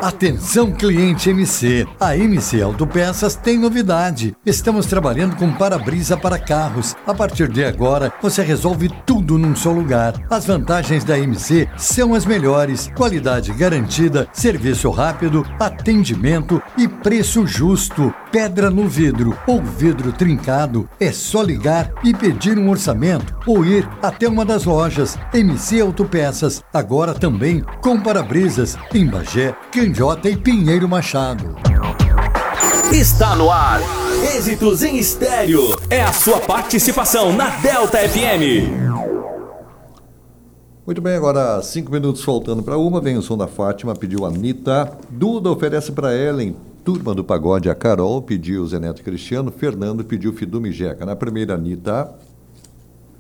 Atenção cliente MC, a MC Autopeças tem novidade. Estamos trabalhando com para-brisa para carros. A partir de agora, você resolve tudo num só lugar. As vantagens da MC são as melhores: qualidade garantida, serviço rápido, atendimento e preço justo. Pedra no vidro ou vidro trincado, é só ligar e pedir um orçamento ou ir até uma das lojas. MC Autopeças, agora também com para-brisas em Bagé, Candiota e Pinheiro Machado. Está no ar, Êxitos em Estéreo. É a sua participação na Delta FM. Muito bem, agora 5 minutos faltando para uma, vem o som da Fátima, pediu a Anitta, Duda oferece para Ellen, Turma do Pagode, a Carol pediu Zé Neto Cristiano, Fernando pediu Fidu Mijeca. Na primeira, Anitta.